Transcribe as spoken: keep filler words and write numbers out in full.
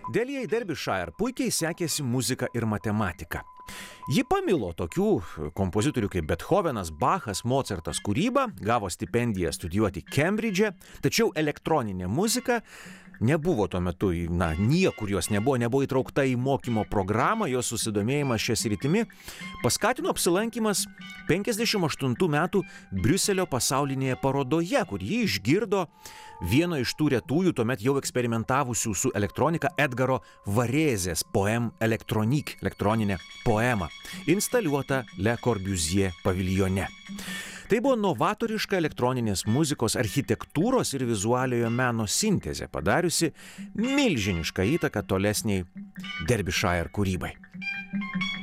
Delijai Derbyshire puikiai sekėsi muzika ir matematika. Ji pamilo tokių kompozitorių kaip Bethovenas, Bachas, Mocartas kūrybą, gavo stipendiją studijuoti Kembridže, tačiau elektroninė muzika nebuvo tuo metu, na, niekur jos nebuvo, nebuvo įtraukta į mokymo programą, jos susidomėjimas šia sritimi paskatino apsilankymas penkiasdešimt aštuntų metų Briuselio pasaulinėje parodoje, kur ji išgirdo vieno iš tų retųjų tuomet jau eksperimentavusių su elektronika Edgaro Varėzės poem Electronique, elektroninė poema, instaliuota Le Corbusier paviljone. Tai buvo novatoriška elektroninės muzikos, architektūros ir vizualiojo meno sintezė, padariusi milžinišką įtaką tolesniai Derbyshire kūrybai.